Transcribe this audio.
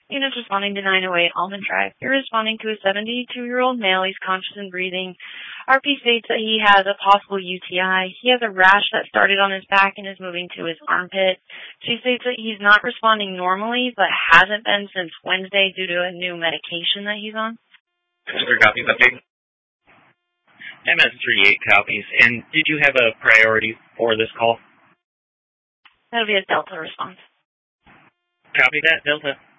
Units responding to 908 Almond Drive. You're responding to a 72-year-old male. He's conscious and breathing. RP states that he has a possible UTI. He has a rash that started on his back and is moving to his armpit. She states that he's not responding normally, but hasn't been since Wednesday due to a new medication that he's on. Sure, copies update. MS38 copies. And did you have a priority for this call? That'll be a Delta response. Copy that, Delta.